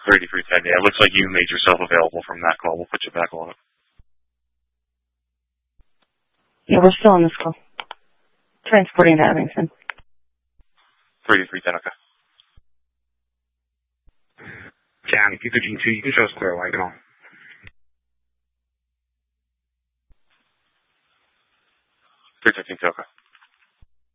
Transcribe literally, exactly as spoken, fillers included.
thirty-three ten, yeah. It looks like you made yourself available from that call. We'll put you back on it. Yeah, we're still on this call. Transporting to Abington. thirty-three ten, okay. County two fifteen two, you can show us clear light on. three fifteen two, okay.